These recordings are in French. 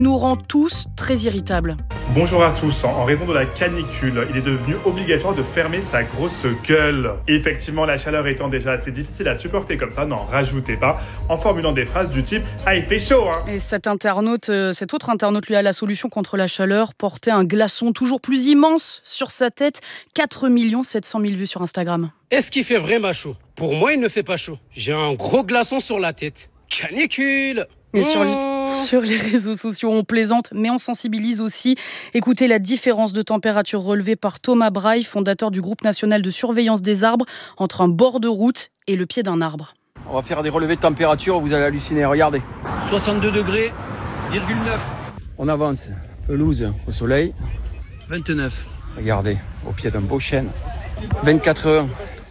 nous rend tous très irritables. Bonjour à tous, en raison de la canicule, il est devenu obligatoire de fermer sa grosse gueule. Et effectivement, la chaleur étant déjà assez difficile à supporter comme ça, n'en rajoutez pas en formulant des phrases du type « Ah, il fait chaud hein !» Et cet autre internaute lui a la solution contre la chaleur, porter un glaçon toujours plus immense sur sa tête. 4 700 000 vues sur Instagram. Est-ce qu'il fait vraiment chaud ? Pour moi, il ne fait pas chaud. J'ai un gros glaçon sur la tête. Canicule ! Et sur les réseaux sociaux, on plaisante, mais on sensibilise aussi. Écoutez la différence de température relevée par Thomas Braille, fondateur du groupe national de surveillance des arbres, entre un bord de route et le pied d'un arbre. On va faire des relevés de température, vous allez halluciner, regardez. 62 degrés, 9. On avance, pelouse au soleil. 29. Regardez, au pied d'un beau chêne. 24 heures.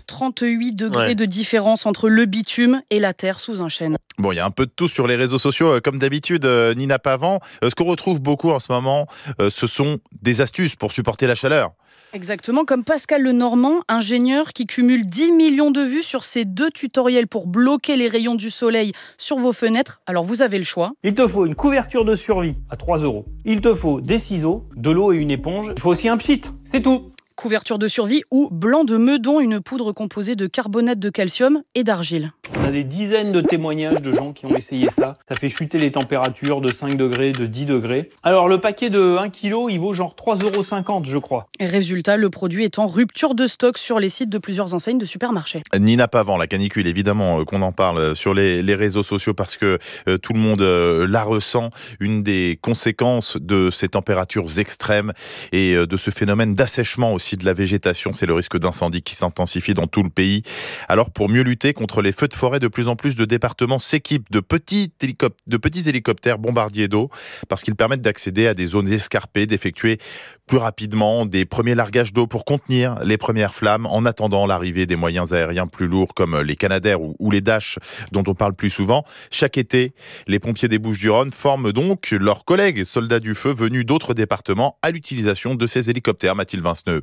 38 degrés de différence entre le bitume et la terre sous un chêne. Bon, il y a un peu de tout sur les réseaux sociaux, comme d'habitude, Nina Pavant. Ce qu'on retrouve beaucoup en ce moment, ce sont des astuces pour supporter la chaleur. Exactement, comme Pascal Lenormand, ingénieur qui cumule 10 millions de vues sur ses 2 tutoriels pour bloquer les rayons du soleil sur vos fenêtres. Alors vous avez le choix. Il te faut une couverture de survie à 3 €. Il te faut des ciseaux, de l'eau et une éponge. Il faut aussi un pchit, c'est tout. Couverture de survie ou blanc de meudon, une poudre composée de carbonate de calcium et d'argile. On a des dizaines de témoignages de gens qui ont essayé ça. Ça fait chuter les températures de 5 degrés, de 10 degrés. Alors le paquet de 1 kg, il vaut genre 3,50 € je crois. Résultat, le produit est en rupture de stock sur les sites de plusieurs enseignes de supermarchés. Nina Pavant, la canicule, évidemment qu'on en parle sur les réseaux sociaux parce que tout le monde la ressent. Une des conséquences de ces températures extrêmes et de ce phénomène d'assèchement aussi de la végétation, c'est le risque d'incendie qui s'intensifie dans tout le pays. Alors pour mieux lutter contre les feux de forêt, de plus en plus de départements s'équipent de petits hélicoptères bombardiers d'eau parce qu'ils permettent d'accéder à des zones escarpées, d'effectuer plus rapidement des premiers largages d'eau pour contenir les premières flammes en attendant l'arrivée des moyens aériens plus lourds comme les Canadair ou les Dash dont on parle plus souvent. Chaque été, les pompiers des Bouches-du-Rhône forment donc leurs collègues soldats du feu venus d'autres départements à l'utilisation de ces hélicoptères. Mathilde Vinceneux.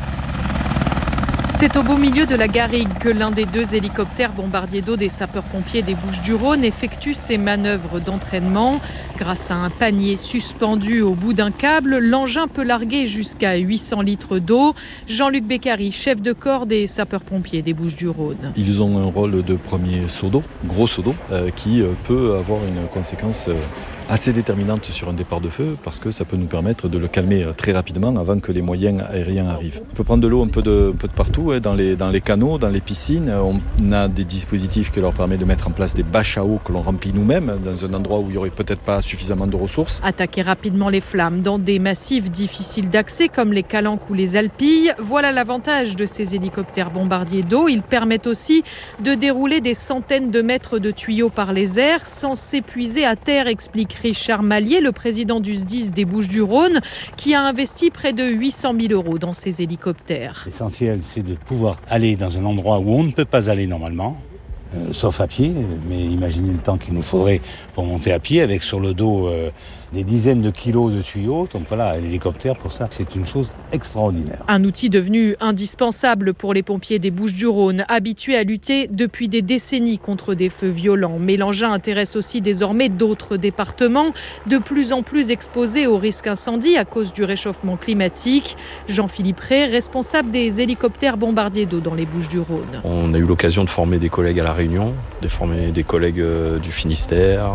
C'est au beau milieu de la garrigue que l'un des 2 hélicoptères bombardiers d'eau des sapeurs-pompiers des Bouches-du-Rhône effectue ses manœuvres d'entraînement. Grâce à un panier suspendu au bout d'un câble, l'engin peut larguer jusqu'à 800 litres d'eau. Jean-Luc Beccari, chef de corps des sapeurs-pompiers des Bouches-du-Rhône. Ils ont un rôle de premier seau d'eau, gros seau d'eau, qui peut avoir une conséquence assez déterminante sur un départ de feu parce que ça peut nous permettre de le calmer très rapidement avant que les moyens aériens arrivent. On peut prendre de l'eau un peu de partout, dans les canaux, dans les piscines. On a des dispositifs qui leur permettent de mettre en place des bâches à eau que l'on remplit nous-mêmes dans un endroit où il n'y aurait peut-être pas suffisamment de ressources. Attaquer rapidement les flammes dans des massifs difficiles d'accès comme les Calanques ou les Alpilles, voilà l'avantage de ces hélicoptères bombardiers d'eau. Ils permettent aussi de dérouler des centaines de mètres de tuyaux par les airs sans s'épuiser à terre, explique Richard Mallier, le président du SDIS des Bouches-du-Rhône, qui a investi près de 800 000 € dans ces hélicoptères. L'essentiel, c'est de pouvoir aller dans un endroit où on ne peut pas aller normalement, sauf à pied. Mais imaginez le temps qu'il nous faudrait pour monter à pied, avec sur le dos des dizaines de kilos de tuyaux. Donc voilà, l'hélicoptère, pour ça, c'est une chose extraordinaire. Un outil devenu indispensable pour les pompiers des Bouches-du-Rhône, habitués à lutter depuis des décennies contre des feux violents. Mais l'engin intéresse aussi désormais d'autres départements, de plus en plus exposés au risque incendie à cause du réchauffement climatique. Jean-Philippe Ray, responsable des hélicoptères bombardiers d'eau dans les Bouches-du-Rhône. On a eu l'occasion de former des collègues à La Réunion, de former des collègues du Finistère.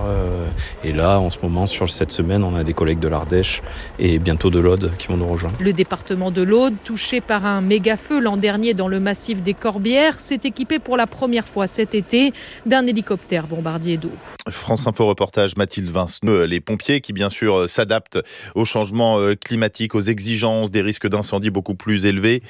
Et là, en ce moment, sur cette semaine, on a des collègues de l'Ardèche et bientôt de l'Aude qui vont nous rejoindre. Le département de l'Aude, touché par un méga-feu l'an dernier dans le massif des Corbières, s'est équipé pour la première fois cet été d'un hélicoptère bombardier d'eau. France Info reportage Mathilde Vinceneux. Les pompiers qui bien sûr s'adaptent au changement climatique, aux exigences des risques d'incendie beaucoup plus élevés,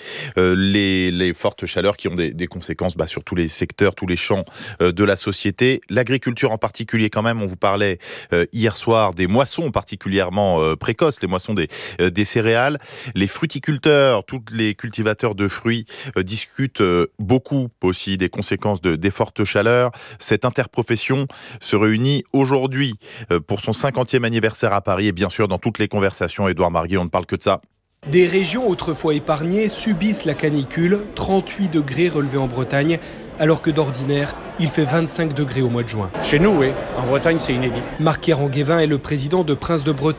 les fortes chaleurs qui ont des conséquences sur tous les secteurs, tous les champs de la société. L'agriculture en particulier quand même, on vous parlait hier soir des moissons particulièrement précoces, les moissons des céréales. Les fruticulteurs, tous les cultivateurs de fruits discutent beaucoup aussi des conséquences des fortes chaleurs. Cette interprofession se réunit aujourd'hui pour son 50e anniversaire à Paris et bien sûr dans toutes les conversations, Édouard Marguet, on ne parle que de ça. Des régions autrefois épargnées subissent la canicule, 38 degrés relevés en Bretagne alors que d'ordinaire, il fait 25 degrés au mois de juin. Chez nous, oui. En Bretagne, c'est inédit. Marc Guérin est le président de Princes de Bretagne.